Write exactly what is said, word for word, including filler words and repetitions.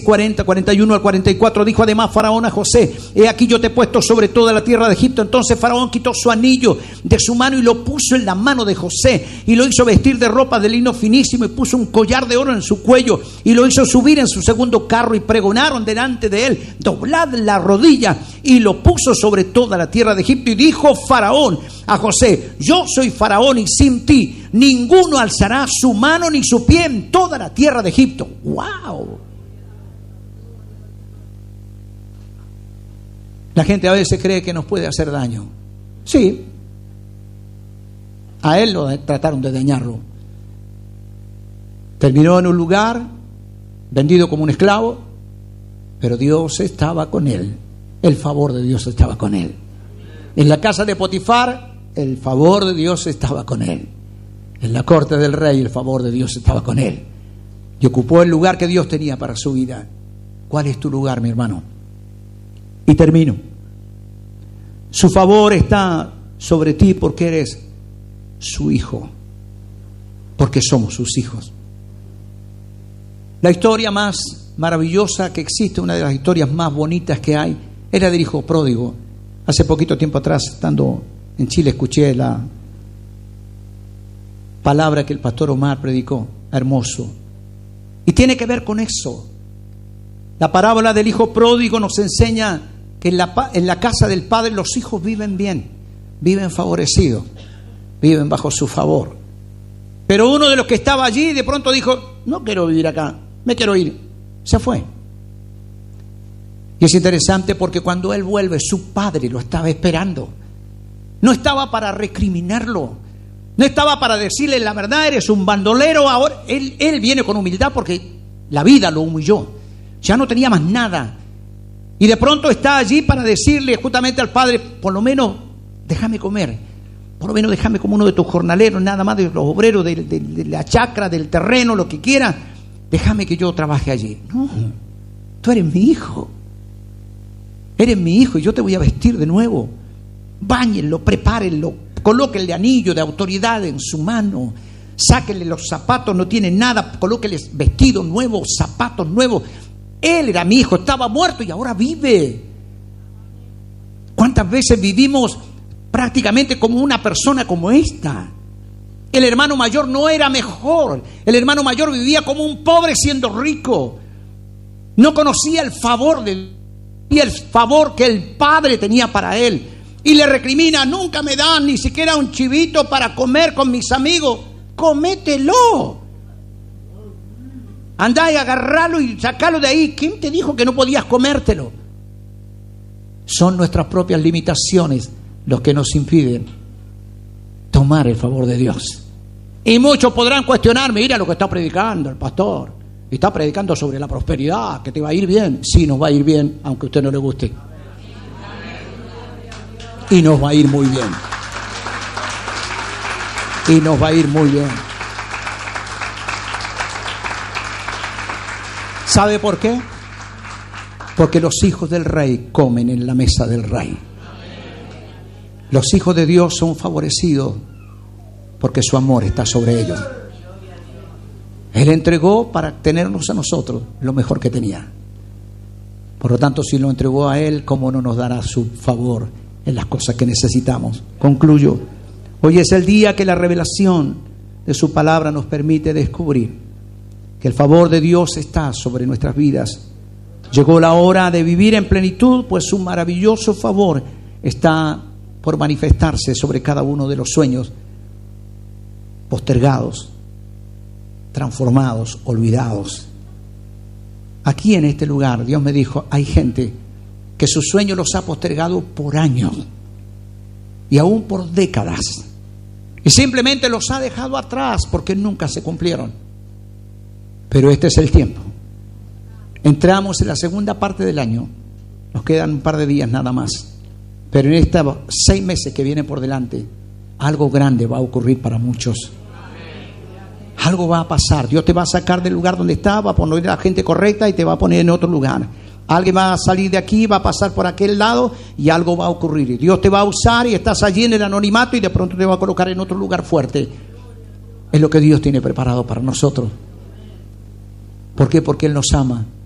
cuarenta, cuarenta y uno al cuarenta y cuatro, dijo además Faraón a José: he aquí yo te he puesto sobre toda la tierra de Egipto. Entonces Faraón quitó su anillo de su mano y lo puso en la mano de José, y lo hizo vestir de ropa de lino finísimo, y puso un collar de oro en su cuello, y lo hizo subir en su segundo carro, y pregonaron delante de él: doblad la rodilla, y lo puso sobre toda la tierra de Egipto. Y dijo Faraón a José: yo soy Faraón, y sin ti ninguno alzará su mano ni su pie en toda la tierra de Egipto. ¡Wow! La gente a veces cree que nos puede hacer daño. Sí, a él lo trataron de dañarlo. Terminó en un lugar vendido como un esclavo, pero Dios estaba con él. El favor de Dios estaba con él. En la casa de Potifar, el favor de Dios estaba con él. En la corte del rey, el favor de Dios estaba con él. Y ocupó el lugar que Dios tenía para su vida. ¿Cuál es tu lugar, mi hermano? Y termino. Su favor está sobre ti porque eres su hijo, porque somos sus hijos. La historia más maravillosa que existe, una de las historias más bonitas que hay, es la del hijo pródigo. Hace poquito tiempo atrás, estando en Chile, escuché la palabra que el pastor Omar predicó, hermoso, y tiene que ver con eso. La parábola del hijo pródigo nos enseña que en la, en la casa del padre los hijos viven bien, viven favorecidos, viven bajo su favor. Pero uno de los que estaba allí de pronto dijo: no quiero vivir acá, me quiero ir. Se fue. Y es interesante porque cuando él vuelve, su padre lo estaba esperando. No estaba para recriminarlo, no estaba para decirle: la verdad, eres un bandolero. Ahora él, él viene con humildad porque la vida lo humilló, ya no tenía más nada. Y de pronto está allí para decirle justamente al padre: por lo menos déjame comer, por lo menos déjame como uno de tus jornaleros, nada más de los obreros de, de, de la chacra, del terreno, lo que quiera, déjame que yo trabaje allí. No, tú eres mi hijo, eres mi hijo y yo te voy a vestir de nuevo. Báñenlo, prepárenlo, colóquenle anillo de autoridad en su mano, sáquenle los zapatos, no tiene nada, colóquenle vestidos nuevos, zapatos nuevos. Él era mi hijo, estaba muerto y ahora vive. ¿Cuántas veces vivimos prácticamente como una persona como esta? El hermano mayor no era mejor. El hermano mayor vivía como un pobre siendo rico. No conocía el favor de y el favor que el padre tenía para él. Y le recrimina: nunca me dan ni siquiera un chivito para comer con mis amigos. Comételo. Andá y agarralo y sacalo de ahí. ¿Quién te dijo que no podías comértelo? Son nuestras propias limitaciones los que nos impiden tomar el favor de Dios. Y muchos podrán cuestionarme: mira lo que está predicando el pastor, está predicando sobre la prosperidad, que te va a ir bien. Sí, nos va a ir bien, aunque a usted no le guste. Y nos va a ir muy bien. Y nos va a ir muy bien. ¿Sabe por qué? Porque los hijos del rey comen en la mesa del rey. Los hijos de Dios son favorecidos porque su amor está sobre ellos. Él entregó para tenernos a nosotros lo mejor que tenía. Por lo tanto, si lo entregó a Él, ¿cómo no nos dará su favor en las cosas que necesitamos? Concluyo. Hoy es el día que la revelación de su palabra nos permite descubrir que el favor de Dios está sobre nuestras vidas. Llegó la hora de vivir en plenitud, pues su maravilloso favor está por manifestarse sobre cada uno de los sueños postergados, transformados, olvidados. Aquí en este lugar, Dios me dijo, hay gente que sus sueños los ha postergado por años y aún por décadas, y simplemente los ha dejado atrás porque nunca se cumplieron. Pero este es el tiempo. Entramos en la segunda parte del año. Nos quedan un par de días nada más. Pero en estos seis meses que vienen por delante, algo grande va a ocurrir para muchos. Algo va a pasar. Dios te va a sacar del lugar donde está, va a poner a la gente correcta y te va a poner en otro lugar. Alguien va a salir de aquí, va a pasar por aquel lado y algo va a ocurrir. Y Dios te va a usar y estás allí en el anonimato y de pronto te va a colocar en otro lugar fuerte. Es lo que Dios tiene preparado para nosotros. ¿Por qué? Porque Él nos ama